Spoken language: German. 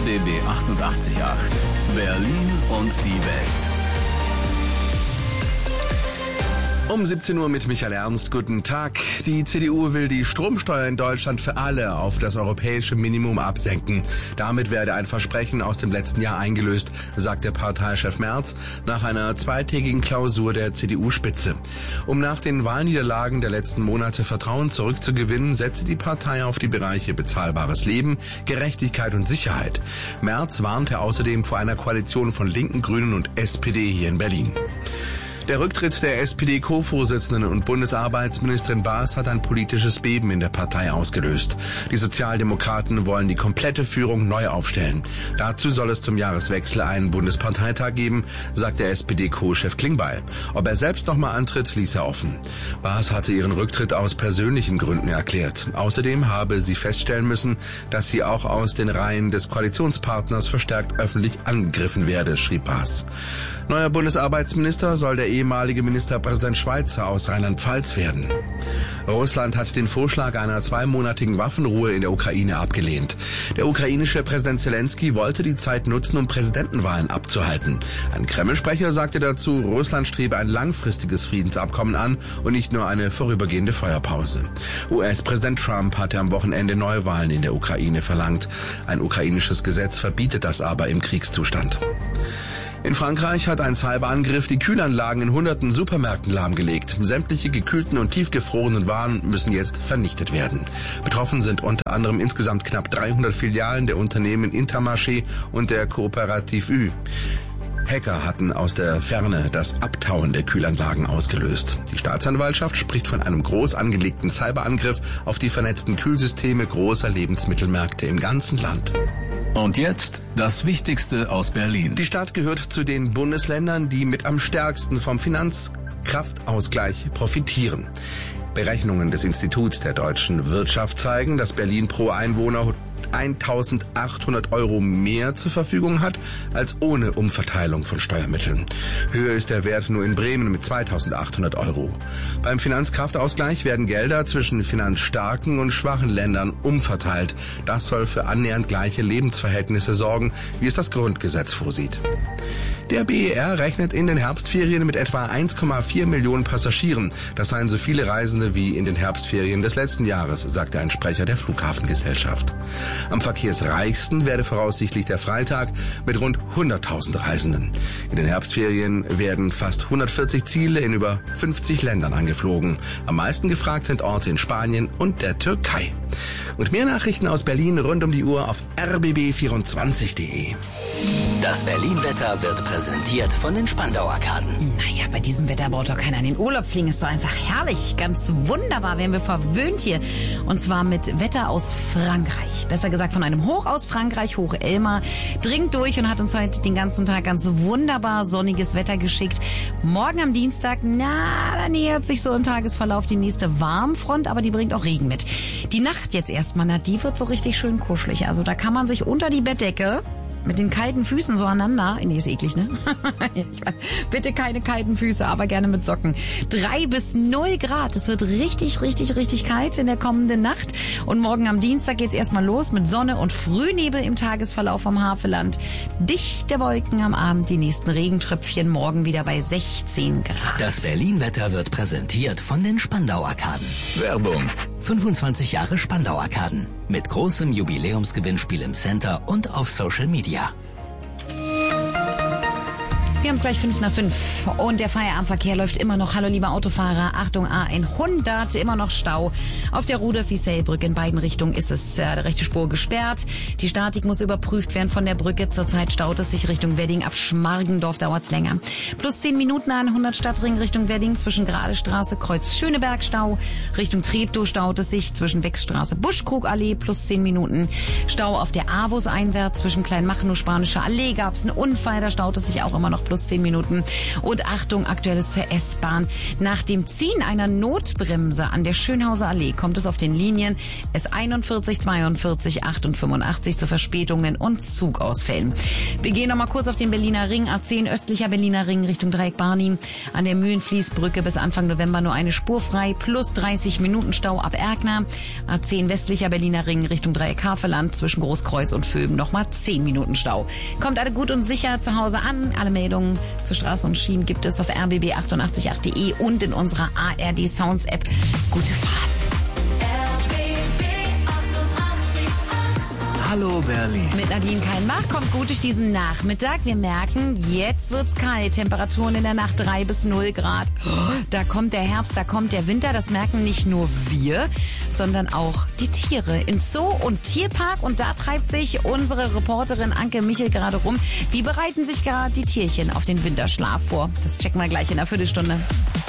RBB 88.8 Berlin und die Welt. Um 17 Uhr mit Michael Ernst. Guten Tag. Die CDU will die Stromsteuer in Deutschland für alle auf das europäische Minimum absenken. Damit werde ein Versprechen aus dem letzten Jahr eingelöst, sagt der Parteichef Merz nach einer zweitägigen Klausur der CDU-Spitze. Um nach den Wahlniederlagen der letzten Monate Vertrauen zurückzugewinnen, setze die Partei auf die Bereiche bezahlbares Leben, Gerechtigkeit und Sicherheit. Merz warnte außerdem vor einer Koalition von Linken, Grünen und SPD hier in Berlin. Der Rücktritt der SPD-Co-Vorsitzenden und Bundesarbeitsministerin Baas hat ein politisches Beben in der Partei ausgelöst. Die Sozialdemokraten wollen die komplette Führung neu aufstellen. Dazu soll es zum Jahreswechsel einen Bundesparteitag geben, sagt der SPD-Co-Chef Klingbeil. Ob er selbst nochmal antritt, ließ er offen. Baas hatte ihren Rücktritt aus persönlichen Gründen erklärt. Außerdem habe sie feststellen müssen, dass sie auch aus den Reihen des Koalitionspartners verstärkt öffentlich angegriffen werde, schrieb Baas. Neuer Bundesarbeitsminister soll der ehemalige Ministerpräsident Schweizer aus Rheinland-Pfalz werden. Russland hat den Vorschlag einer 2-monatigen Waffenruhe in der Ukraine abgelehnt. Der ukrainische Präsident Zelensky wollte die Zeit nutzen, um Präsidentenwahlen abzuhalten. Ein Kreml-Sprecher sagte dazu, Russland strebe ein langfristiges Friedensabkommen an und nicht nur eine vorübergehende Feuerpause. US-Präsident Trump hatte am Wochenende Neuwahlen in der Ukraine verlangt. Ein ukrainisches Gesetz verbietet das aber im Kriegszustand. In Frankreich hat ein Cyberangriff die Kühlanlagen in hunderten Supermärkten lahmgelegt. Sämtliche gekühlten und tiefgefrorenen Waren müssen jetzt vernichtet werden. Betroffen sind unter anderem insgesamt knapp 300 Filialen der Unternehmen Intermarché und der Coopérative U. Hacker hatten aus der Ferne das Abtauen der Kühlanlagen ausgelöst. Die Staatsanwaltschaft spricht von einem groß angelegten Cyberangriff auf die vernetzten Kühlsysteme großer Lebensmittelmärkte im ganzen Land. Und jetzt das Wichtigste aus Berlin. Die Stadt gehört zu den Bundesländern, die mit am stärksten vom Finanzkraftausgleich profitieren. Berechnungen des Instituts der deutschen Wirtschaft zeigen, dass Berlin pro Einwohner 1.800 € mehr zur Verfügung hat, als ohne Umverteilung von Steuermitteln. Höher ist der Wert nur in Bremen mit 2.800 €. Beim Finanzkraftausgleich werden Gelder zwischen finanzstarken und schwachen Ländern umverteilt. Das soll für annähernd gleiche Lebensverhältnisse sorgen, wie es das Grundgesetz vorsieht. Der BER rechnet in den Herbstferien mit etwa 1,4 Millionen Passagieren. Das seien so viele Reisende wie in den Herbstferien des letzten Jahres, sagte ein Sprecher der Flughafengesellschaft. Am verkehrsreichsten werde voraussichtlich der Freitag mit rund 100.000 Reisenden. In den Herbstferien werden fast 140 Ziele in über 50 Ländern angeflogen. Am meisten gefragt sind Orte in Spanien und der Türkei. Und mehr Nachrichten aus Berlin rund um die Uhr auf rbb24.de. Das Berlin-Wetter wird präsentiert von den Spandau-Arkaden. Naja, bei diesem Wetter braucht doch keiner in den Urlaub fliegen. Ist doch einfach herrlich. Ganz wunderbar werden wir verwöhnt hier. Und zwar mit Wetter aus Frankreich. Besser gesagt von einem Hoch aus Frankreich. Hoch Elmar dringt durch und hat uns heute den ganzen Tag ganz wunderbar sonniges Wetter geschickt. Morgen am Dienstag, da nähert sich so im Tagesverlauf die nächste Warmfront, aber die bringt auch Regen mit. Die Nacht jetzt erstmal, die wird so richtig schön kuschelig. Also da kann man sich unter die Bettdecke mit den kalten Füßen so aneinander. Nee, ist eklig, ne? Bitte keine kalten Füße, aber gerne mit Socken. 3 bis 0 Grad. Es wird richtig, richtig, richtig kalt in der kommenden Nacht. Und morgen am Dienstag geht's erstmal los mit Sonne und Frühnebel im Tagesverlauf vom Havelland. Dichte Wolken am Abend, die nächsten Regentröpfchen morgen wieder bei 16 Grad. Das Berlin-Wetter wird präsentiert von den Spandau-Arkaden. Werbung. 25 Jahre Spandau-Arkaden. Mit großem Jubiläumsgewinnspiel im Center und auf Social Media. Wir haben es gleich 5 nach 5 und der Feierabendverkehr läuft immer noch. Hallo liebe Autofahrer, Achtung A100, immer noch Stau. Auf der Rudolf-Wiesel-Brücke in beiden Richtungen ist es die rechte Spur gesperrt. Die Statik muss überprüft werden von der Brücke. Zurzeit staut es sich Richtung Wedding. Ab Schmargendorf dauert es länger. Plus 10 Minuten A100 Stadtring Richtung Wedding zwischen Gradestraße, Kreuz Schöneberg Stau. Richtung Treptow staut es sich zwischen Wechsstraße, Buschkrugallee plus 10 Minuten. Stau auf der Avus einwärts zwischen Kleinmachnow, Spanische Allee gab es einen Unfall, da staut es sich auch immer noch plus 10 Minuten. Und Achtung, Aktuelles zur S-Bahn. Nach dem Ziehen einer Notbremse an der Schönhauser Allee kommt es auf den Linien S41, 42, 8 und 85 zu Verspätungen und Zugausfällen. Wir gehen noch mal kurz auf den Berliner Ring. A10 östlicher Berliner Ring Richtung Dreieck Barnim. An der Mühlenfließbrücke bis Anfang November nur eine Spur frei. Plus 30 Minuten Stau ab Erkner. A10 westlicher Berliner Ring Richtung Dreieck Havelland. Zwischen Großkreuz und Vöben nochmal 10 Minuten Stau. Kommt alle gut und sicher zu Hause an. Alle Meldungen zu Straßen und Schienen gibt es auf rbb888.de und in unserer ARD Sounds App. Gute Fahrt. Hallo Berlin. Mit Nadine Keinbach kommt gut durch diesen Nachmittag. Wir merken, jetzt wird's kalt. Temperaturen in der Nacht 3 bis 0 Grad. Da kommt der Herbst, da kommt der Winter. Das merken nicht nur wir, sondern auch die Tiere in Zoo und Tierpark. Und da treibt sich unsere Reporterin Anke Michel gerade rum. Wie bereiten sich gerade die Tierchen auf den Winterschlaf vor? Das checken wir gleich in einer Viertelstunde.